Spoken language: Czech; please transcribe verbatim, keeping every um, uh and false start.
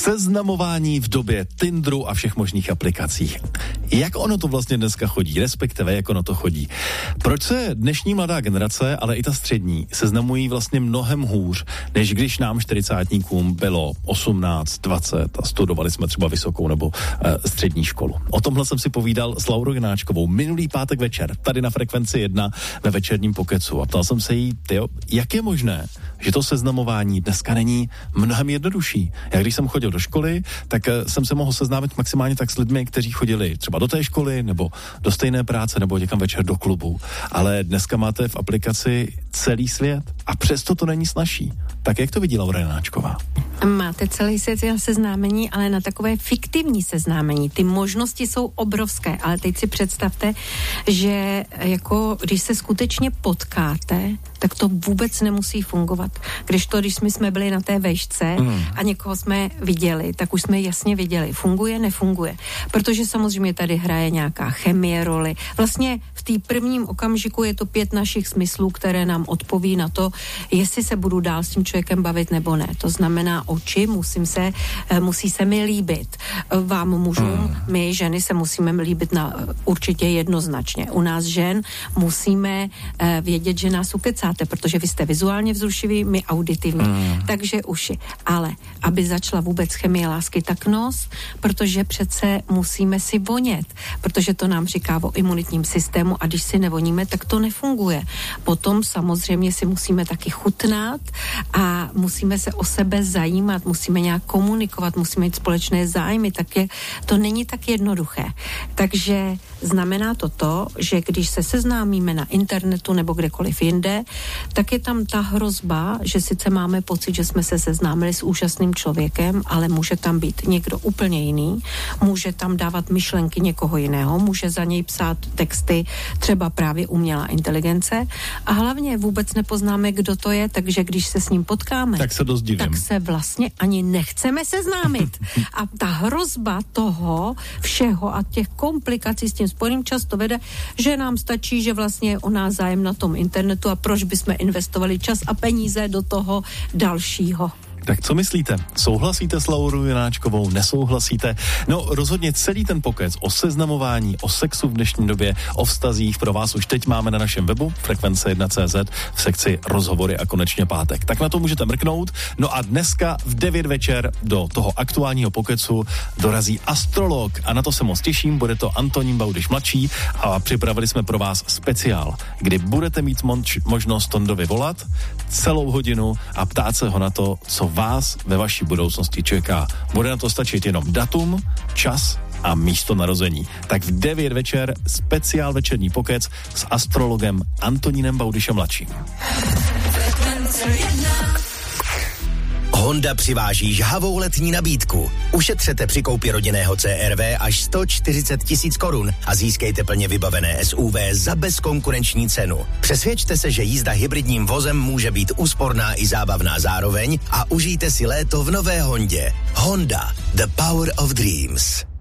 Seznamování v době Tinderu a všech možných aplikací. Jak ono to vlastně dneska chodí, respektive jak ono to chodí? Proč se dnešní mladá generace, ale i ta střední, seznamují vlastně mnohem hůř, než když nám čtyřicátníkům bylo osmnáct, dvacet a studovali jsme třeba vysokou nebo e, střední školu. O tomhle jsem si povídal s Laurou Janáčkovou minulý pátek večer, tady na Frekvenci jedna ve večerním pokecu a ptal jsem se jí, tyjo, jak je možné, že to seznamování dneska není mnohem jednodušší. Já když jsem chodil do školy, tak jsem se mohl seznámit maximálně tak s lidmi, kteří chodili třeba do té školy, nebo do stejné práce, nebo někam večer do klubu. Ale dneska máte v aplikaci celý svět a přesto to není snazší. Tak jak to vidí Laura Janáčková? Máte celý svět seznámení, ale na takové fiktivní seznámení. Ty možnosti jsou obrovské, ale teď si představte, že jako když se skutečně potkáte, tak to vůbec nemusí fungovat. Když to, když my jsme byli na té vejšce mm. a někoho jsme viděli, tak už jsme jasně viděli, funguje, nefunguje. Protože samozřejmě tady hraje nějaká chemie roli. Vlastně v té prvním okamžiku je to pět našich smyslů, které nám odpoví na to, jestli se budu dál s tím člověkem bavit nebo ne. To znamená oči, musím se, musí se mi líbit. Vám mužům, mm. my ženy se musíme líbit na určitě jednoznačně. U nás žen musíme vědět, že nás ukecáte, protože vy jste vizuálně vzrušiví, my auditivní. Mm. Takže uši. Ale aby začala vůbec chemie lásky, tak nos, protože přece musíme si vonět, protože to nám říká o imunitním systému a když si nevoníme, tak to nefunguje. Potom samozřejmě si musíme taky chutnat a musíme se o sebe zajímat, musíme nějak komunikovat, musíme mít společné zájmy, tak je, to není tak jednoduché. Takže znamená to to, že když se seznámíme na internetu nebo kdekoliv jinde, tak je tam ta hrozba, že sice máme pocit, že jsme se seznámili s úžasným člověkem, ale může tam být někdo úplně jiný, může tam dávat myšlenky někoho jiného, může za něj psát texty, třeba právě umělá inteligence a hlavně vůbec nepoznáme, kdo to je, takže když se s ním potkáme, tak se dost divím. Tak se vlastně ani nechceme seznámit. A ta hrozba toho všeho a těch komplikací s tím spojeným často vede, že nám stačí, že vlastně je o nás zájem na tom internetu a proč bychom investovali čas a peníze do toho dalšího. Tak co myslíte? Souhlasíte s Laurou Janáčkovou? Nesouhlasíte? No rozhodně celý ten pokec o seznamování, o sexu v dnešní době, o vztazích pro vás už teď máme na našem webu frekvence jedna tečka cé zet v sekci rozhovory a konečně pátek. Tak na to můžete mrknout. No a dneska v devět večer do toho aktuálního pokecu dorazí astrolog a na to se moc těším, bude to Antonín Baudyš mladší a připravili jsme pro vás speciál, kdy budete mít moč, možnost Tondovi volat celou hodinu a ptát se ho na to, co vás ve vaší budoucnosti čeká. Bude na to stačit jenom datum, čas a místo narození. Tak v devět večer speciál večerní pokec s astrologem Antonínem Baudyšem mladším. Honda přiváží žhavou letní nabídku. Ušetřete při koupi rodinného C R V až sto čtyřicet tisíc korun a získejte plně vybavené S U V za bezkonkurenční cenu. Přesvědčte se, že jízda hybridním vozem může být úsporná i zábavná zároveň a užijte si léto v nové Hondě. Honda, the power of dreams.